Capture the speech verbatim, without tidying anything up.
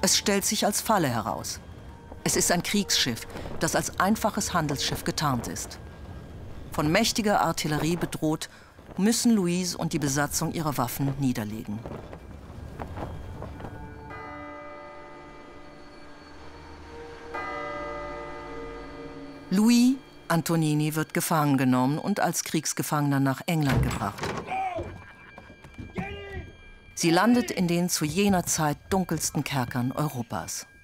Es stellt sich als Falle heraus. Es ist ein Kriegsschiff, das als einfaches Handelsschiff getarnt ist. Von mächtiger Artillerie bedroht, müssen Louise und die Besatzung ihre Waffen niederlegen. Louis Antonini wird gefangen genommen und als Kriegsgefangener nach England gebracht. Sie landet in den zu jener Zeit dunkelsten Kerkern Europas.